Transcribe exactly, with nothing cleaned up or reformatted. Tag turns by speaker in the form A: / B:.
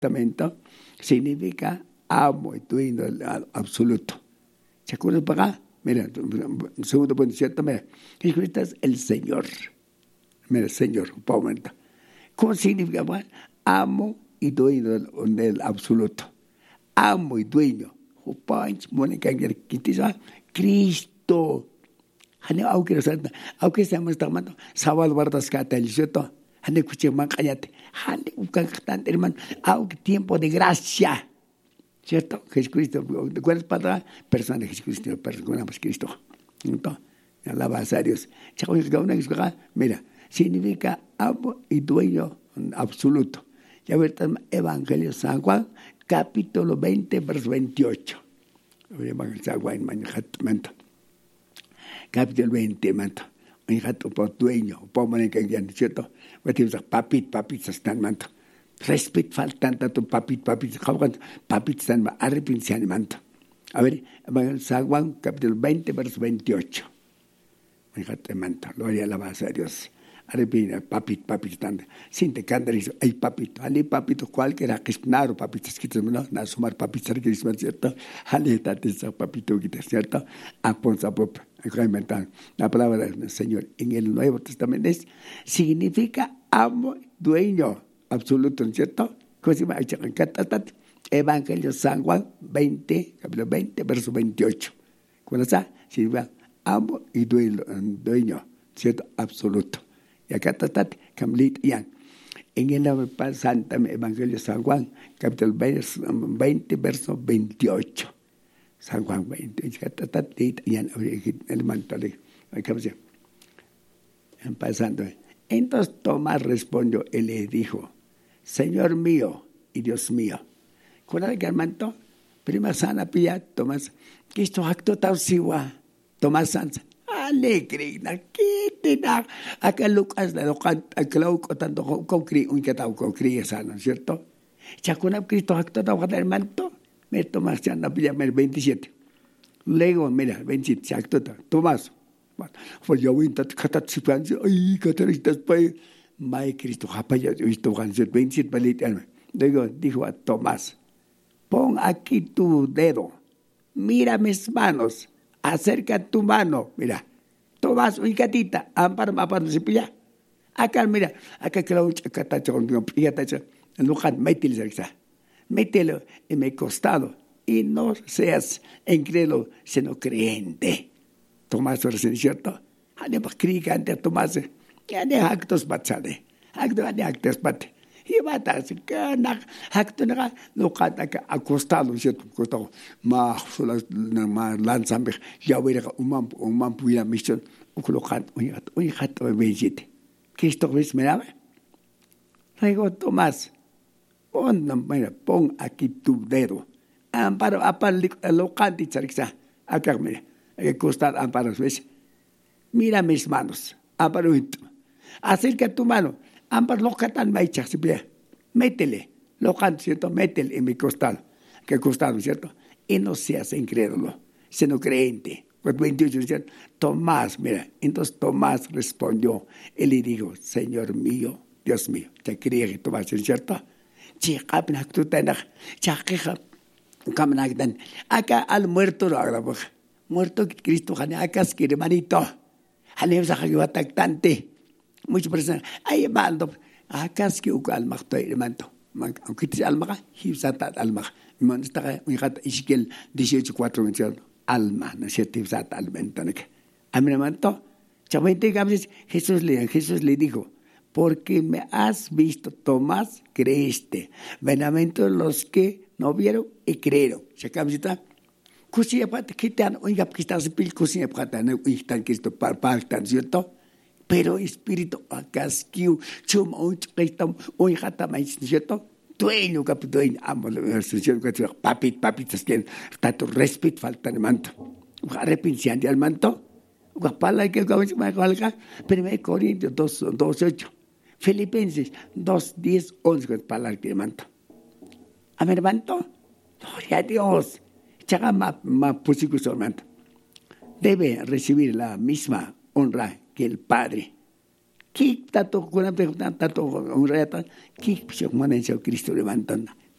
A: Testamento significa amo y dueño absoluto. ¿Se acuerdan para acá? Mira, segundo punto, ¿cierto? Mira, Jesucristo es el Señor. Mira, Señor, un momento. ¿Cómo significa? Bueno, amo y dueño del, del absoluto. Amo y dueño. Cristo. Aunque aunque estamos tomando sábado guardas catel, ¿cierto? Ane kuche man cállate. Ane ukan tan hermano, aunque tiempo de gracia. ¿Cierto? Jesucristo, ¿cuál es para persona de Jesucristo? Persona de Cristo. Entonces, alabas a Dios. Mira, significa amo y dueño absoluto. Ya ver, Evangelio San Juan, capítulo veinte, verso veintiocho. Evangelio San Juan, manto. Capítulo veinte, manto. Un jato por dueño, por manejar, ¿cierto? Papit, papit, están manto. Respeto faltan tanto papit, papit, papit, están arrepentidos, manto. A ver, San Juan, capítulo veinte, verso veintiocho. Un jato, manto. Gloria, alabanza a Dios. Arrepentido, papit, papit, están. Sin te candarizo, ay, papito, ali, papito, cualquiera que es naro, papito, es que no, no, sumar papito, ¿cierto? Ali, tate, papito, ¿cierto? Aponza, pop. La palabra del Señor en el Nuevo Testamento es, significa amo, dueño absoluto, ¿cierto? Evangelio San Juan veinte, capítulo veinte, verso veintiocho. ¿Cuál es? Significa amo y dueño, dueño, ¿cierto? Absoluto. Y acá está, en el Santa Evangelio San Juan, capítulo veinte, verso veintiocho. San Juan veinte, el manto le pasando. Entonces Tomás respondió y le dijo, Señor mío y Dios mío. ¿Cuál es el manto? Prima sana pilla, Tomás, que esto acto tal siwa, Tomás Sanz, alegrina, que te da, acá Lucas le locan, acá lo tanto con cri, un que tal con cri sano, ¿cierto? Chacuna Cristo acto tal el manto. Me Tomás ya no pilla el veintisiete. Luego, mira, veintisiete, exacto, Tomás. Pues yo voy a intentar que ay, que te estás para May Cristo, japaya, yo visto veintisiete, veintisiete. Luego dijo a Tomás, pon aquí tu dedo, mira mis manos, acerca tu mano, mira. Tomás, uy, gatita, amparo, amparo, se pilla. Acá, mira, acá que la ucha, acá está chocando, pilla, está en lugar, métele, está. Mételo en mi costado y no seas incrédulo, sino creyente. Tomás, ¿cierto? Además, creyente, Tomás, ya de actos batzade, actos de actos bate. Y va a estar, que acto no canta acostado, ¿cierto? Acostado, más, más lanzame, ya voy a un man puya misión, un colocan, un jato de veinte. ¿Qué esto ves, me da? Luego, Tomás, Pon, mira, pon aquí tu dedo. Amparo, aparo, lo canti, charxa. Acá, mira, el costado, amparo, ¿ves? Mira mis manos. Amparo, acerca tu mano. Amparo, lo catan, maicha, si pide. Métele, lo canto, ¿cierto? Métele en mi costado. ¿Qué costado, cierto? Y no seas incrédulo, sino creyente. Pues veintiocho, ¿cierto? Tomás, mira. Entonces Tomás respondió. Él le dijo, Señor mío, Dios mío. Te creía que Tomás, ¿cierto? Chica, tú tenés, chaqueja, caminagdan. Acá al muerto lo hago, muerto Cristo, acá es que hermanito, Hanem Sahagiwatak Tante, muchas personas, ahí mando, acá es que uka alma, hermano, aunque te alma, hipsata alma, man está, mi gata, Isquiel, dieciocho, cuatro, alma, no sé, hipsata alma, entonces, a mi hermano, chavente, Jesús le, Jesús le dijo, porque me has visto, Tomás, creíste. Benaventurados los que no vieron y creyeron. ¿Se acaba? Cosilla para que te han oiga que estás pil cosilla para tener un tan Cristo para para ¿cierto? Pero espíritu acá es que chum un chiquito un jata más, ¿cierto? Dueño capitán ambos ¿cierto? Papit papit es que tanto respeto falta de manto. Arrepentiendo al manto. Guapala que comienza más valga. Primero Corintios dos, dos, ocho. Filipenses dos, diez, once, palabras que manto. A mi manto, gloria a Dios. Chaga ma, ma pusico solamente. Debe recibir la misma honra que el Padre. ¿Qué tanto, tanto honra, qué se Cristo levantando?